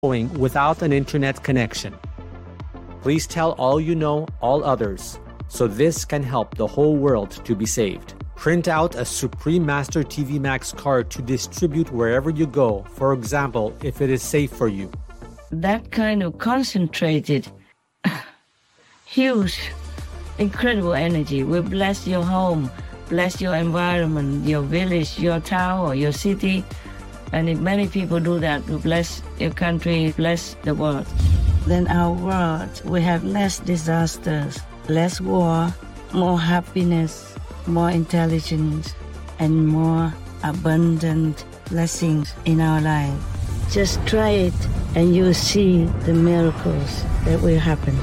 going without an internet connection. Please tell all you know, all others, so this can help the whole world to be saved. Print out a Supreme Master TV Max card to distribute wherever you go, for example, if it is safe for you. That kind of concentrated, huge, incredible energy will bless your home, bless your environment, your village, your town, or your city. And if many people do that, will bless your country, bless the world. Then our world will have less disasters, less war, more happiness, more intelligence, and more abundant blessings in our life. Just try it and you'll see the miracles that will happen.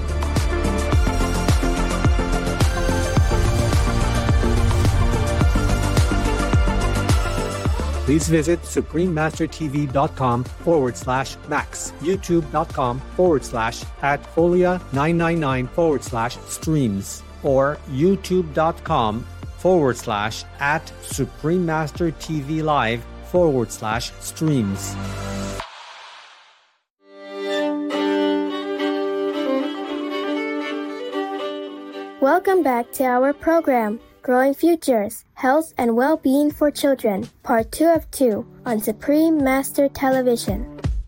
Please visit suprememastertv.com/max, youtube.com/@folia999/streams, or youtube.com/suprememastertvlive/streams. Welcome back to our program, Growing Futures, Health and Well-Being for Children, Part 2 of 2 on Supreme Master Television.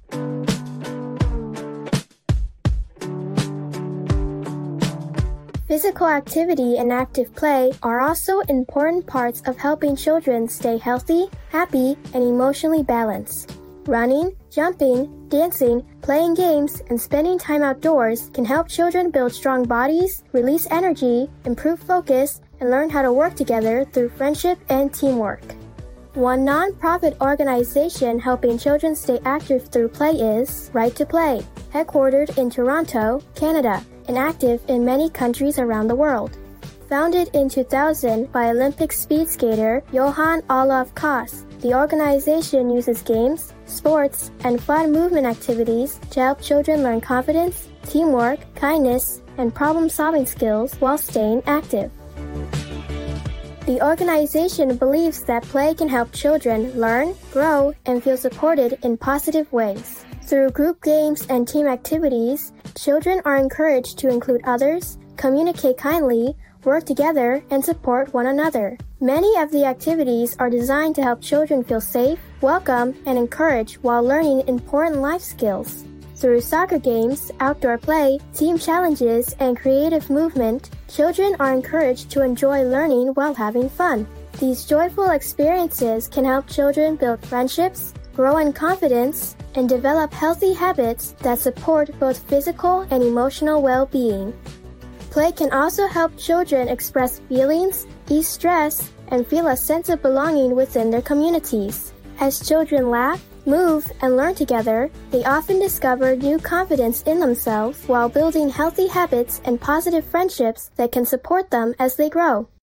Physical activity and active play are also important parts of helping children stay healthy, happy, and emotionally balanced. Running, jumping, dancing, playing games, and spending time outdoors can help children build strong bodies, release energy, improve focus, and learn how to work together through friendship and teamwork. One non-profit organization helping children stay active through play is Right to Play, headquartered in Toronto, Canada, and active in many countries around the world. Founded in 2000 by Olympic speed skater Johan Olof Koss, the organization uses games, sports, and fun movement activities to help children learn confidence, teamwork, kindness, and problem-solving skills while staying active. The organization believes that play can help children learn, grow, and feel supported in positive ways. Through group games and team activities, children are encouraged to include others, communicate kindly, work together, and support one another. Many of the activities are designed to help children feel safe, welcome, and encouraged while learning important life skills. Through soccer games, outdoor play, team challenges, and creative movement, children are encouraged to enjoy learning while having fun. These joyful experiences can help children build friendships, grow in confidence, and develop healthy habits that support both physical and emotional well-being. Play can also help children express feelings, ease stress, and feel a sense of belonging within their communities. As children laugh, move, and learn together, they often discover new confidence in themselves while building healthy habits and positive friendships that can support them as they grow.